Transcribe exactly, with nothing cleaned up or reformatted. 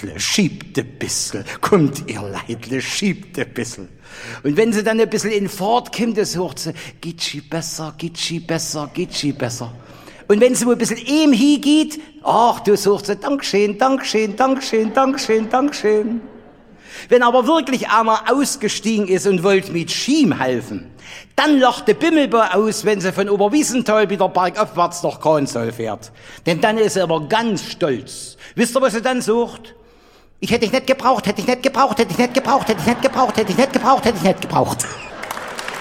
Leidle, schiebt ein bissel, kommt ihr Leidle, schiebt ein bissel. Und wenn sie dann ein bisschen in Fahrt kommt, dann sagt sie, geht sie besser, geht sie besser, geht sie besser. Und wenn sie mal ein bisschen ihm hingeht, ach, du sagst sie, Dankeschön, Dankeschön, Dankeschön, Dankeschön, Dankeschön. Wenn aber wirklich einer ausgestiegen ist und wollte mit Schiem helfen, dann lacht der Bimmelbau aus, wenn sie von Oberwiesenthal wieder bergaufwärts nach Kahnsoll fährt. Denn dann ist er aber ganz stolz. Wisst ihr, was sie dann sucht? Ich hätte dich nicht gebraucht, hätte ich nicht gebraucht, hätte ich nicht gebraucht, hätte ich nicht gebraucht, hätte ich nicht gebraucht, hätte ich nicht gebraucht.